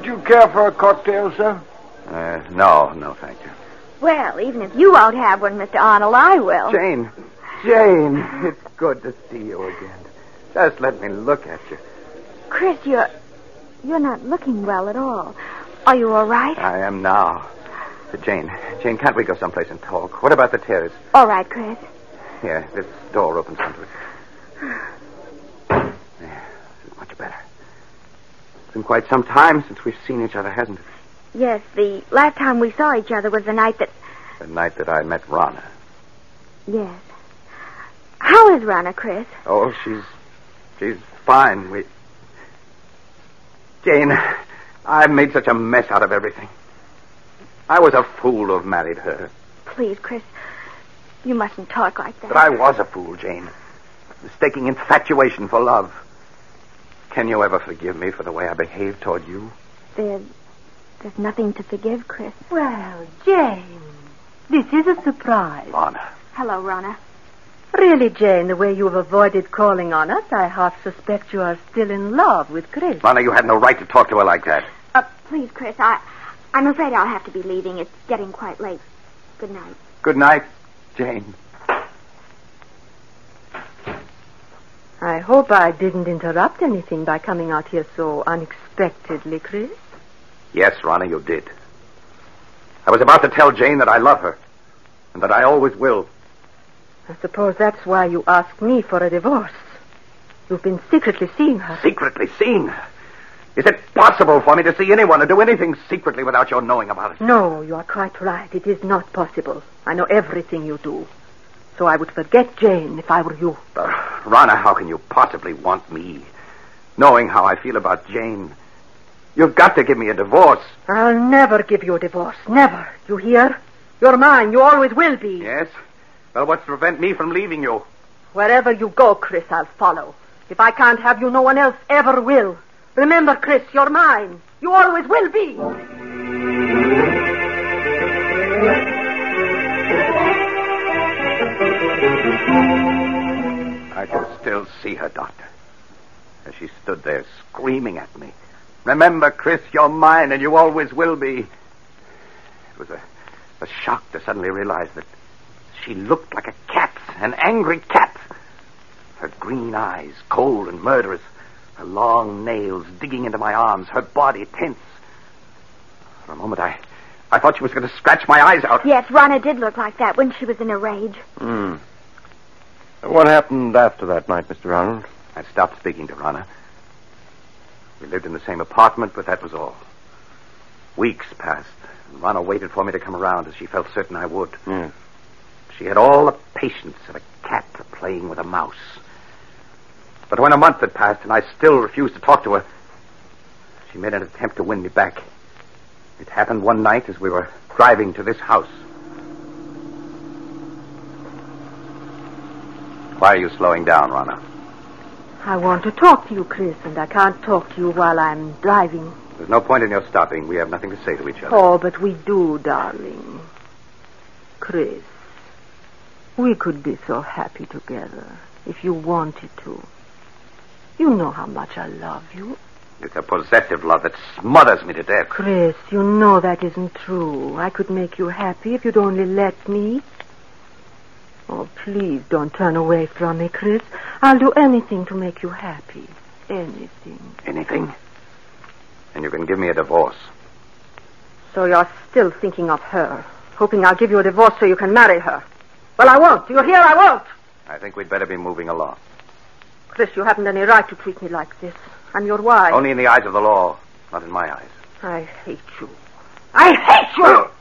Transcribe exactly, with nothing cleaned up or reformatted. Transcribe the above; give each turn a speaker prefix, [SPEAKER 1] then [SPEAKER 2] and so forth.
[SPEAKER 1] Would you care for a cocktail, sir?
[SPEAKER 2] Uh, no, no, thank you.
[SPEAKER 3] Well, even if you won't have one, Mister Arnold, I will.
[SPEAKER 2] Jane, Jane, it's good to see you again. Just let me look at you.
[SPEAKER 3] Chris, you're... You're not looking well at all. Are you all right?
[SPEAKER 2] I am now. Uh, Jane, Jane, can't we go someplace and talk? What about the terrace?
[SPEAKER 3] All right, Chris.
[SPEAKER 2] Here, this door opens onto it. Yeah, this is much better. It's been quite some time since we've seen each other, hasn't it?
[SPEAKER 3] Yes, the last time we saw each other was the night that...
[SPEAKER 2] The night that I met Rana.
[SPEAKER 3] Yes. How is Rana, Chris?
[SPEAKER 2] Oh, she's... She's fine. We... Jane, I've made such a mess out of everything. I was a fool to have married her.
[SPEAKER 3] Please, Chris, you mustn't talk like that.
[SPEAKER 2] But I was a fool, Jane. Mistaking infatuation for love. Can you ever forgive me for the way I behaved toward you?
[SPEAKER 3] There, there's nothing to forgive, Chris.
[SPEAKER 4] Well, Jane, this is a surprise.
[SPEAKER 2] Rana.
[SPEAKER 3] Hello, Rana.
[SPEAKER 4] Really, Jane, the way you have avoided calling on us, I half suspect you are still in love with Chris.
[SPEAKER 2] Rana, you had no right to talk to her like that.
[SPEAKER 3] Uh, please, Chris, I, I'm afraid I'll have to be leaving. It's getting quite late. Good night.
[SPEAKER 2] Good night, Jane.
[SPEAKER 4] I hope I didn't interrupt anything by coming out here so unexpectedly, Chris.
[SPEAKER 2] Yes, Rana, you did. I was about to tell Jane that I love her, and that I always will.
[SPEAKER 4] I suppose that's why you asked me for a divorce. You've been secretly seeing her.
[SPEAKER 2] Secretly seeing her? Is it possible for me to see anyone or do anything secretly without your knowing about it?
[SPEAKER 4] No, you are quite right. It is not possible. I know everything you do. So I would forget Jane if I were you.
[SPEAKER 2] Uh, Rana, how can you possibly want me, knowing how I feel about Jane? You've got to give me a divorce.
[SPEAKER 4] I'll never give you a divorce. Never. You hear? You're mine. You always will be.
[SPEAKER 2] Yes? Well, what's to prevent me from leaving you?
[SPEAKER 4] Wherever you go, Chris, I'll follow. If I can't have you, no one else ever will. Remember, Chris, you're mine. You always will be.
[SPEAKER 2] I can still see her, Doctor, as she stood there screaming at me. Remember, Chris, you're mine, and you always will be. It was a, a shock to suddenly realize that she looked like a cat, an angry cat. Her green eyes, cold and murderous, her long nails digging into my arms, her body tense. For a moment, I, I thought she was going to scratch my eyes out.
[SPEAKER 3] Yes, Rana did look like that when she was in a rage.
[SPEAKER 5] Hmm. What happened after that night, Mister Arnold?
[SPEAKER 2] I stopped speaking to Rana. We lived in the same apartment, but that was all. Weeks passed, and Rana waited for me to come around, as she felt certain I would.
[SPEAKER 5] Hmm.
[SPEAKER 2] She had all the patience of a cat playing with a mouse. But when a month had passed and I still refused to talk to her, she made an attempt to win me back. It happened one night as we were driving to this house. Why are you slowing down, Rana?
[SPEAKER 4] I want to talk to you, Chris, and I can't talk to you while I'm driving.
[SPEAKER 2] There's no point in your stopping. We have nothing to say to each other.
[SPEAKER 4] Oh, but we do, darling. Chris, we could be so happy together if you wanted to. You know how much I love you.
[SPEAKER 2] It's a possessive love that smothers me to death.
[SPEAKER 4] Chris, you know that isn't true. I could make you happy if you'd only let me. Oh, please don't turn away from me, Chris. I'll do anything to make you happy. Anything.
[SPEAKER 2] Anything? And you can give me a divorce.
[SPEAKER 4] So you're still thinking of her, hoping I'll give you a divorce so you can marry her. Well, I won't. You hear? I won't.
[SPEAKER 2] I think we'd better be moving along.
[SPEAKER 4] Chris, you haven't any right to treat me like this. I'm your wife.
[SPEAKER 2] Only in the eyes of the law, not in my eyes.
[SPEAKER 4] I hate you. I hate you!